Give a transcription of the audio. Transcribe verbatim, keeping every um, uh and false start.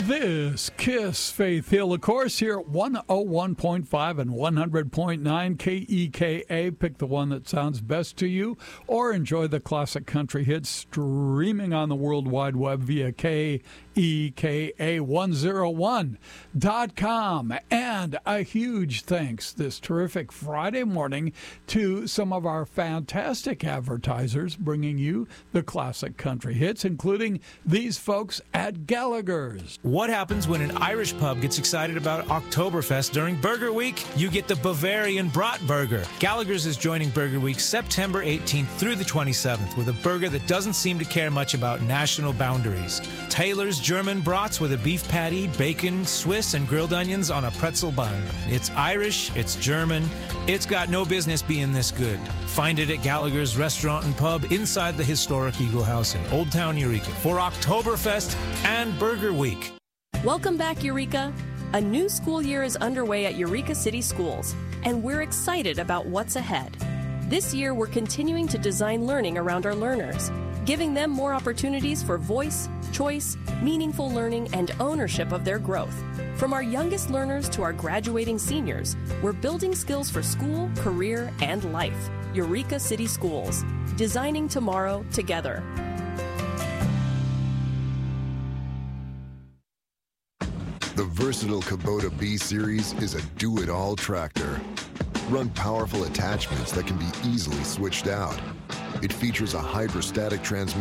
This Kiss Faith Hill, of course, here at one oh one point five and one hundred point nine K E K A. Pick the one that sounds best to you, or enjoy the classic country hits streaming on the World Wide Web via K E K A one oh one dot com. And a huge thanks this terrific Friday morning to some of our fantastic advertisers bringing you the classic country hits, including these folks at Gallagher's. What happens when an Irish pub gets excited about Oktoberfest during Burger Week? You get the Bavarian Brat Burger. Gallagher's is joining Burger Week September eighteenth through the twenty-seventh with a burger that doesn't seem to care much about national boundaries. Taylor's German brats with a beef patty, bacon, Swiss, and grilled onions on a pretzel bun. It's Irish, it's German, it's got no business being this good. Find it at Gallagher's Restaurant and Pub inside the historic Eagle House in Old Town Eureka for Oktoberfest and Burger Week. Welcome back, Eureka. A new school year is underway at Eureka City Schools, and we're excited about what's ahead. This year, we're continuing to design learning around our learners, giving them more opportunities for voice, choice, meaningful learning, and ownership of their growth. From our youngest learners to our graduating seniors, we're building skills for school, career, and life. Eureka City Schools, designing tomorrow together. The versatile Kubota B-Series is a do-it-all tractor. Run powerful attachments that can be easily switched out. It features a hydrostatic transmission